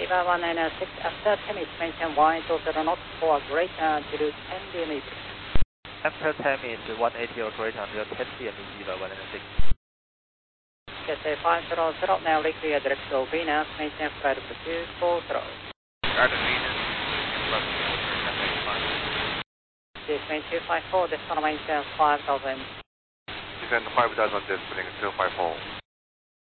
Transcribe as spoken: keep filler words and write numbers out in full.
Viva one nine six, after Temis, maintain one eighty knots for greater altitude ten D M E. After Temis, one eighty or greater until ten D M E, Viva one nine six. Cathay five zero zero, now clear direct to Venus, maintain flight altitude four zero. Guard Venus, left quarter, Cathay five. This main two five four, this one maintain five thousand. Descend five thousand, descending two five four.